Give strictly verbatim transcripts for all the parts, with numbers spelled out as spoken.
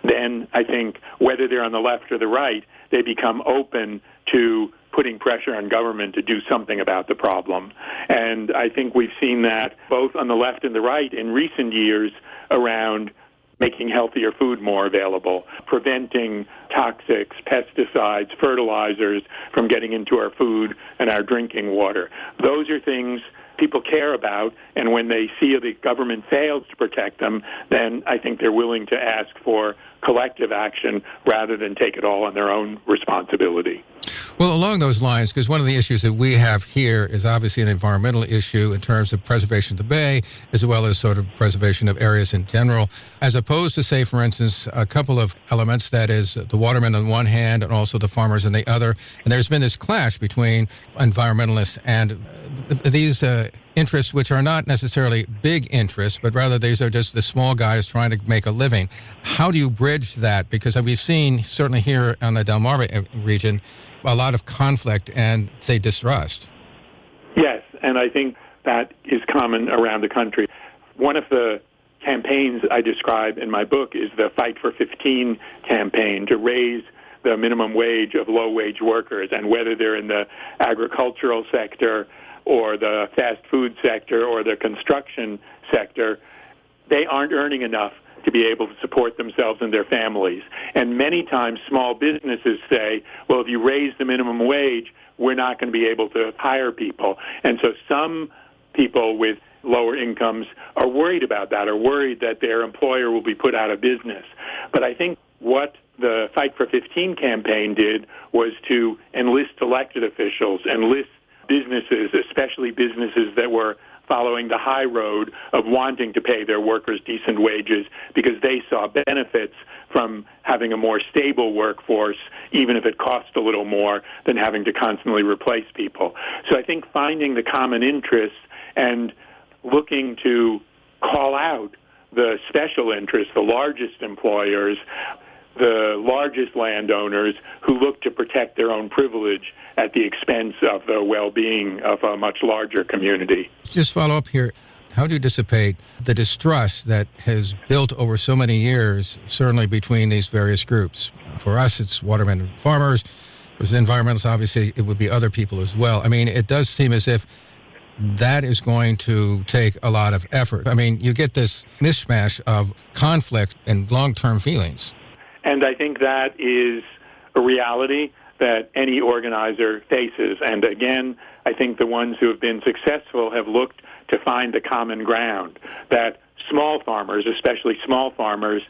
then I think whether they're on the left or the right, they become open to putting pressure on government to do something about the problem. And I think we've seen that both on the left and the right in recent years around making healthier food more available, preventing toxics, pesticides, fertilizers from getting into our food and our drinking water. Those are things people care about, and when they see the government fails to protect them, then I think they're willing to ask for collective action rather than take it all on their own responsibility. Well, along those lines, because one of the issues that we have here is obviously an environmental issue in terms of preservation of the bay, as well as sort of preservation of areas in general, as opposed to, say, for instance, a couple of elements, that is the watermen on one hand and also the farmers on the other. And there's been this clash between environmentalists and these uh, interests, which are not necessarily big interests, but rather these are just the small guys trying to make a living. How do you bridge that? Because we've seen, certainly here on the Delmarva region, a lot of conflict and, say, distrust. Yes, and I think that is common around the country. One of the campaigns I describe in my book is the Fight for fifteen campaign to raise the minimum wage of low-wage workers, and whether they're in the agricultural sector or the fast food sector or the construction sector, they aren't earning enough to be able to support themselves and their families. And many times small businesses say, well, if you raise the minimum wage, we're not going to be able to hire people. And so some people with lower incomes are worried about that, are worried that their employer will be put out of business. But I think what the Fight for fifteen campaign did was to enlist elected officials, enlist businesses, especially businesses that were following the high road of wanting to pay their workers decent wages because they saw benefits from having a more stable workforce, even if it cost a little more than having to constantly replace people. So I think finding the common interests and looking to call out the special interests, the largest employers, the largest landowners who look to protect their own privilege at the expense of the well-being of a much larger community. Just follow up here. How do you dissipate the distrust that has built over so many years, certainly between these various groups? For us, it's watermen and farmers. For environmentalists, obviously, it would be other people as well. I mean, it does seem as if that is going to take a lot of effort. I mean, you get this mishmash of conflict and long-term feelings. And I think that is a reality that any organizer faces. And again, I think the ones who have been successful have looked to find the common ground, that small farmers, especially small farmers,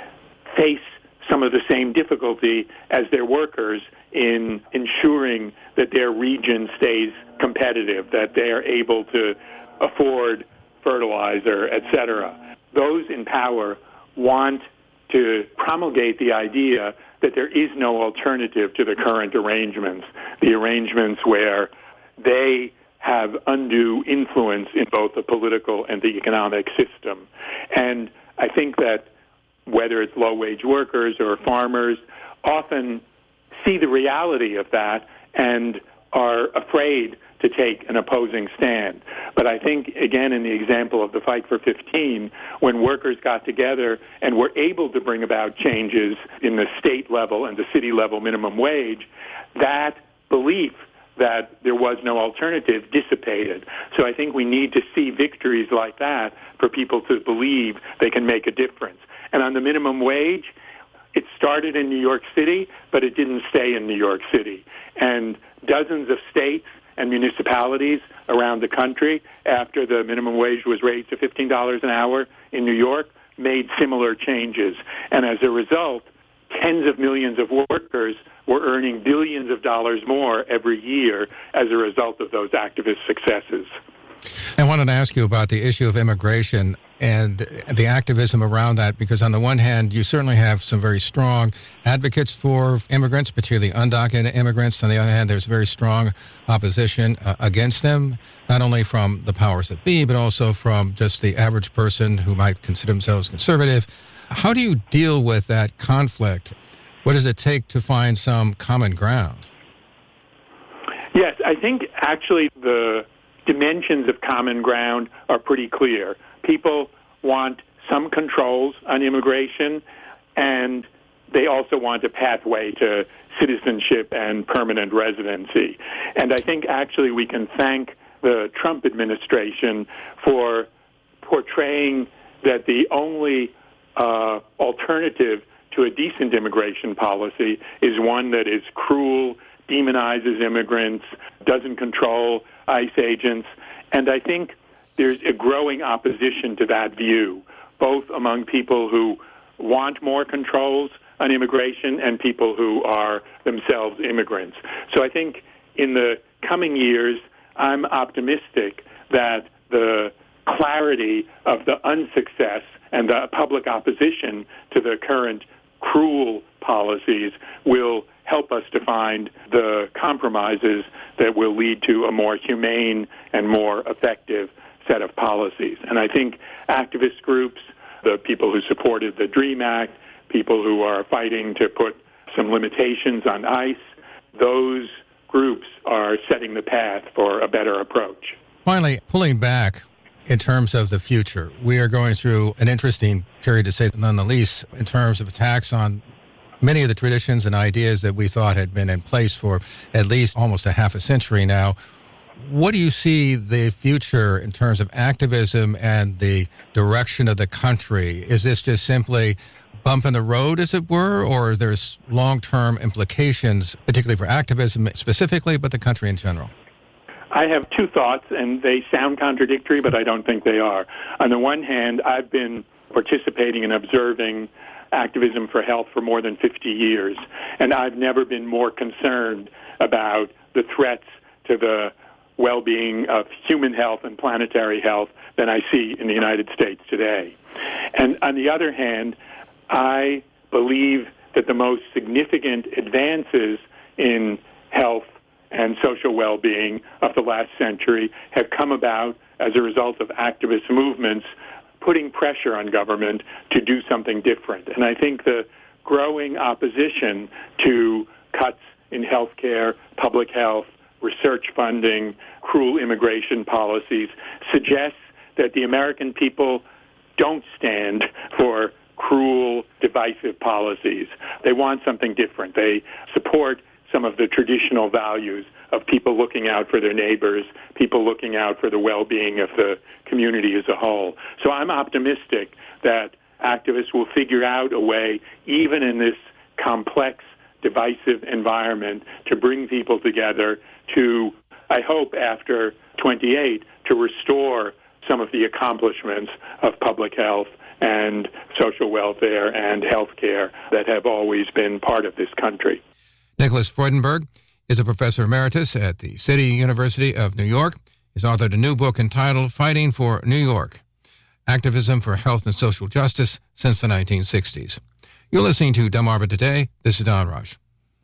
face some of the same difficulty as their workers in ensuring that their region stays competitive, that they are able to afford fertilizer, et cetera. Those in power want to promulgate the idea that there is no alternative to the current arrangements, the arrangements where they have undue influence in both the political and the economic system. And I think that whether it's low-wage workers or farmers often see the reality of that and are afraid to take an opposing stand. But I think, again, in the example of the Fight for fifteen, when workers got together and were able to bring about changes in the state level and the city level minimum wage, that belief that there was no alternative dissipated. So I think we need to see victories like that for people to believe they can make a difference. And on the minimum wage, it started in New York City, but it didn't stay in New York City. And dozens of states and municipalities around the country, after the minimum wage was raised to fifteen dollars an hour in New York, made similar changes. And as a result, tens of millions of workers were earning billions of dollars more every year as a result of those activist successes. I wanted to ask you about the issue of immigration and the activism around that, because on the one hand, you certainly have some very strong advocates for immigrants, particularly undocumented immigrants. On the other hand, there's very strong opposition uh, against them, not only from the powers that be, but also from just the average person who might consider themselves conservative. How do you deal with that conflict? What does it take to find some common ground? Yes, I think actually the dimensions of common ground are pretty clear. People want some controls on immigration. and they also want a pathway to citizenship and permanent residency. And I think actually we can thank the Trump administration for portraying that the only uh, alternative to a decent immigration policy is one that is cruel, demonizes immigrants, doesn't control ICE agents. And I think there's a growing opposition to that view, both among people who want more controls on immigration and people who are themselves immigrants. So I think in the coming years, I'm optimistic that the clarity of the unsuccess and the public opposition to the current cruel policies will help us to find the compromises that will lead to a more humane and more effective set of policies. And I think activist groups, the people who supported the DREAM Act, people who are fighting to put some limitations on ICE, those groups are setting the path for a better approach. Finally, pulling back in terms of the future, we are going through an interesting period, to say none the least, in terms of attacks on many of the traditions and ideas that we thought had been in place for at least almost a half a century now. What do you see the future in terms of activism and the direction of the country? Is this just simply bump in the road, as it were, or there's long-term implications, particularly for activism specifically, but the country in general? I have two thoughts, and they sound contradictory, but I don't think they are. On the one hand, I've been participating and observing activism for health for more than fifty years, and I've never been more concerned about the threats to the well-being of human health and planetary health than I see in the United States today. And on the other hand, I believe that the most significant advances in health and social well-being of the last century have come about as a result of activist movements putting pressure on government to do something different. And I think the growing opposition to cuts in healthcare, public health, research funding, cruel immigration policies suggests that the American people don't stand for cruel, divisive policies. They want something different. They support some of the traditional values of people looking out for their neighbors, people looking out for the well-being of the community as a whole. So I'm optimistic that activists will figure out a way, even in this complex, divisive environment, to bring people together to, I hope, after twenty-eight, to restore some of the accomplishments of public health and social welfare and health care that have always been part of this country. Nicholas Freudenberg is a professor emeritus at the City University of New York. He's authored a new book entitled Fighting for New York, Activism for Health and Social Justice Since the nineteen sixties. You're listening to Delmarva Today. This is Don Rush.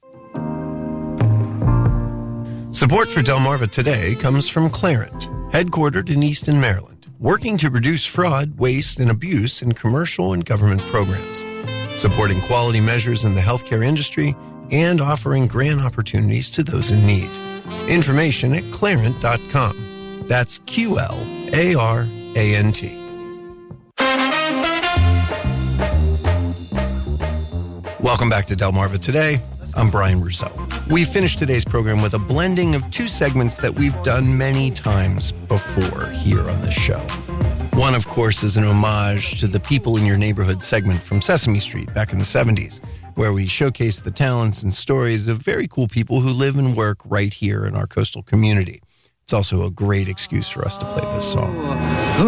Support for Delmarva Today comes from Clarent, headquartered in Easton, Maryland, working to reduce fraud, waste, and abuse in commercial and government programs, supporting quality measures in the healthcare industry, and offering grant opportunities to those in need. Information at clarent dot com. That's Q L A R A N T. Welcome back to Delmarva Today. I'm Brian Rousseau. We finished today's program with a blending of two segments that we've done many times before here on this show. One, of course, is an homage to the People in Your Neighborhood segment from Sesame Street back in the seventies, where we showcase the talents and stories of very cool people who live and work right here in our coastal community. It's also a great excuse for us to play this song.